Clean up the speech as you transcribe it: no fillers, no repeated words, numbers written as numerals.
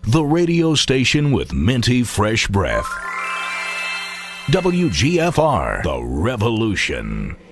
the radio station with minty fresh breath. WGFR, The Revolution.